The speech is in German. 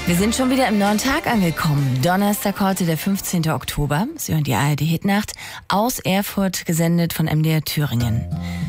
Wir sind schon wieder im neuen Tag angekommen. Donnerstag heute, der 15. Oktober. Sie hören die ARD Hitnacht aus Erfurt, gesendet von MDR Thüringen.